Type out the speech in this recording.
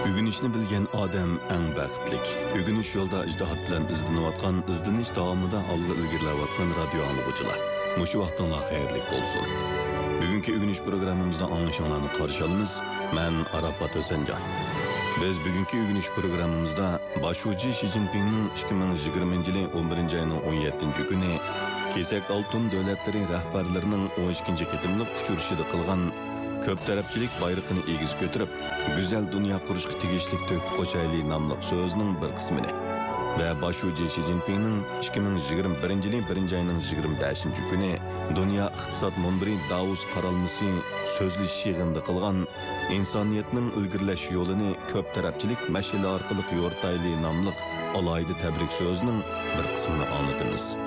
Ügünüşni bilgen odam eng baxtlik. Ügünüş yo'lda ijtihod bilan izlanayotgan, izdinish davomida olg'a ilgarilayotgan radio anglag'uchilar. Mushu vaqtinglar xayrli bo'lsin. Bugungi ügünüş programmamizda anglashinglarni qarshi olamiz. Men Arafat O'sanjon. Biz bugungi ügünüş programmamizda boshuvchi Xi Jinpingning 2020 yil 11 oyning 17 kuni Kesak Altun davlatlari rahbarlarining 12 qitimliq uchrashuvida qilgan ko'p tarafchilik bayrog'ini egiz ko'tarib, go'zal dunyo qurishga tegishli to'p qo'shayli nomli so'zining bir qismini va boshuvchi Xi Jinpingning 2021 yil 1 oyning 25 kuni dunyo iqtisod munbiri Davos qaralmasi so'zlash yig'inida qilgan insoniyatning ilgirlash yo'lini ko'p tarafchilik mashina orqali yo'rtayli nomli alohida tabrik so'zining bir qismini anlatamiz.